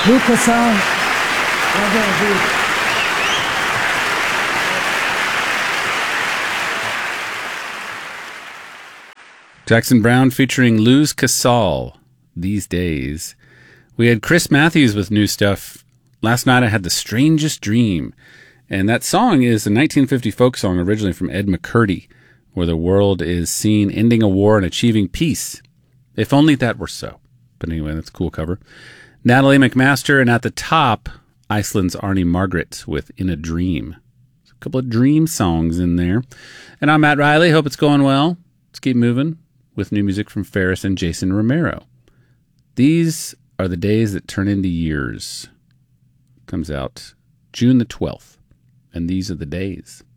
Lou Casal. Well done, dude. Jackson Browne featuring Luz Casal, These Days. We had Chris Matthews with new stuff. Last night I had The Strangest Dream. And that song is a 1950 folk song originally from Ed McCurdy, where the world is seen ending a war and achieving peace. If only that were so. But anyway, that's a cool cover. Natalie McMaster, and at the top, Iceland's Arnie Margaret with In a Dream. A couple of dream songs in there. And I'm Matt Riley. Hope it's going well. Let's keep moving with new music from Ferris and Jason Romero. These are the days that turn into years. Comes out June the 12th. And these are the days.